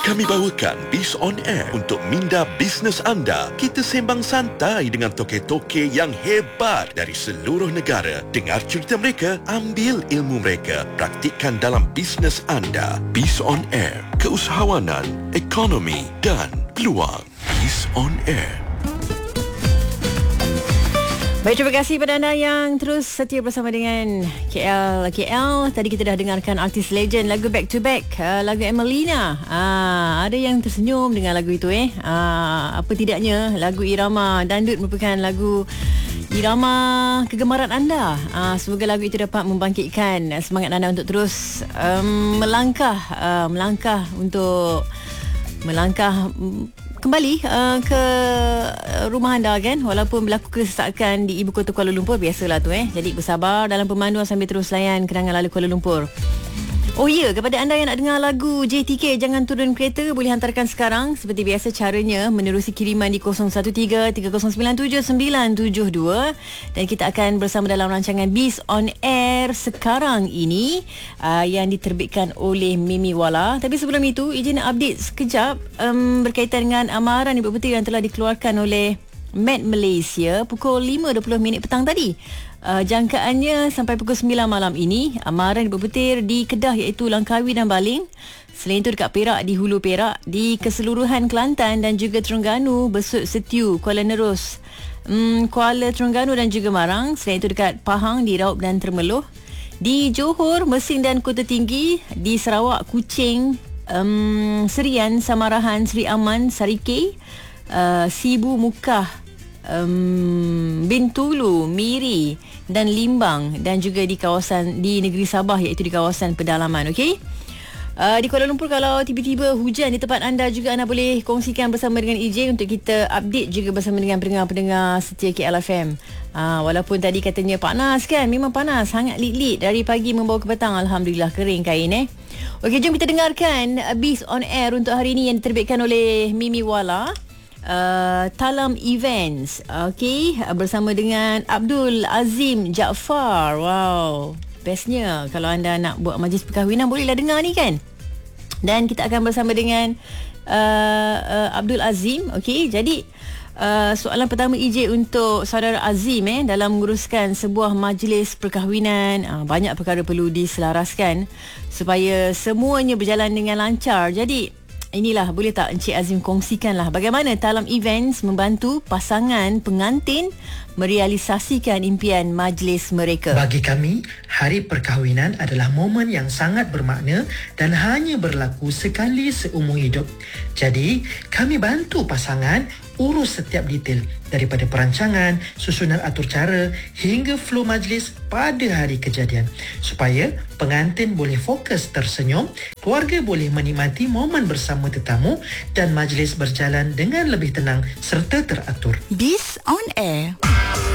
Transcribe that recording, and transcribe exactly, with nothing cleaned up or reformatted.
Kami bawakan Biz On Air untuk minda bisnes anda. Kita sembang santai dengan toke-toke yang hebat dari seluruh negara. Dengar cerita mereka, ambil ilmu mereka, praktikkan dalam bisnes anda. Biz On Air, keusahawanan, ekonomi dan peluang. Biz On Air. Baik, terima kasih pada anda yang terus setia bersama dengan K L K L. Tadi kita dah dengarkan artis legend lagu Back to Back, uh, lagu Emelina. Ah, ada yang tersenyum dengan lagu itu eh. Ah, apa tidaknya lagu irama dandut merupakan lagu irama kegemaran anda. Ah, semoga lagu itu dapat membangkitkan semangat anda untuk terus um, melangkah uh, melangkah untuk melangkah um, kembali uh, ke rumah anda kan, walaupun berlaku kesesakan di ibu kota Kuala Lumpur. Biasalah tu eh. Jadi bersabar dalam pemanduan sambil terus layan kenangan lalu Kuala Lumpur. Oh ya, kepada anda yang nak dengar lagu J T K Jangan Turun Kereta, boleh hantarkan sekarang. Seperti biasa caranya menerusi kiriman di kosong satu tiga tiga kosong sembilan tujuh sembilan tujuh dua, dan kita akan bersama dalam rancangan Biz On Air sekarang ini uh, yang diterbitkan oleh Mimi Wala. Tapi sebelum itu, izin update sekejap um, berkaitan dengan amaran ibu putih yang telah dikeluarkan oleh Met Malaysia pukul lima dua puluh minit petang tadi. Uh, jangkaannya sampai pukul sembilan malam ini. Amaran berpetir di Kedah iaitu Langkawi dan Baling. Selain itu dekat Perak di Hulu Perak, di keseluruhan Kelantan dan juga Terengganu, Besut Setiu, Kuala Nerus, um, Kuala Terengganu dan juga Marang. Selain itu dekat Pahang di Raub dan Temerloh. Di Johor, Mersing dan Kota Tinggi. Di Sarawak, Kuching, um, Serian, Samarahan, Seri Aman, Sarikei, uh, Sibu, Mukah, Um, Bintulu, Miri dan Limbang, dan juga di kawasan di negeri Sabah iaitu di kawasan pedalaman. Okey. Uh, di Kuala Lumpur, kalau tiba-tiba hujan di tempat anda juga, anda boleh kongsikan bersama dengan E J untuk kita update juga bersama dengan pendengar-pendengar setia K L F M. Uh, walaupun tadi katanya panas kan, memang panas, sangat lit-lit dari pagi membawa ke petang. Alhamdulillah kering kain eh. Okey, jom kita dengarkan Biz On Air untuk hari ini yang diterbitkan oleh Mimi Wala. Uh, Talam Events, okay, bersama dengan Abdul Azim Jaafar. Wow, bestnya kalau anda nak buat majlis perkahwinan, bolehlah dengar ni kan. Dan kita akan bersama dengan uh, uh, Abdul Azim. Okay, jadi uh, soalan pertama E J untuk saudara Azim eh, dalam menguruskan sebuah majlis perkahwinan, uh, banyak perkara perlu diselaraskan supaya semuanya berjalan dengan lancar. Jadi inilah, boleh tak Encik Azim kongsikanlah bagaimana Talam Events membantu pasangan pengantin merealisasikan impian majlis mereka. Bagi kami, hari perkahwinan adalah momen yang sangat bermakna dan hanya berlaku sekali seumur hidup. Jadi, kami bantu pasangan urus setiap detail daripada perancangan, susunan atur cara hingga flow majlis pada hari kejadian, supaya pengantin boleh fokus tersenyum, keluarga boleh menikmati momen bersama tetamu dan majlis berjalan dengan lebih tenang serta teratur. Biz On Air.